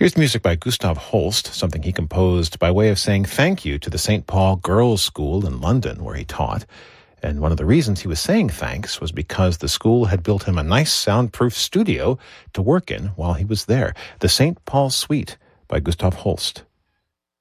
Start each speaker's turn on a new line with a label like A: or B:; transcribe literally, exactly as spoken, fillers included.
A: Here's music by Gustav Holst, something he composed by way of saying thank you to the Saint Paul Girls' School in London, where he taught. And one of the reasons he was saying thanks was because the school had built him a nice soundproof studio to work in while he was there. The Saint Paul Suite by Gustav Holst.